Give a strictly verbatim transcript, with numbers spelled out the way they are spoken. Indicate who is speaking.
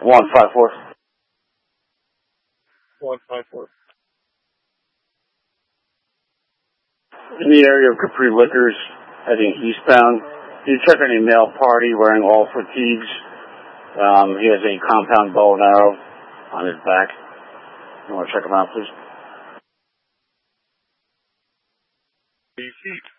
Speaker 1: One five four.
Speaker 2: One five four.
Speaker 1: In the area of Capri Liquors, heading eastbound. You check any male party wearing all fatigues. Um, he has a compound bow and arrow on his back. You want to check him out, please?
Speaker 2: Feet.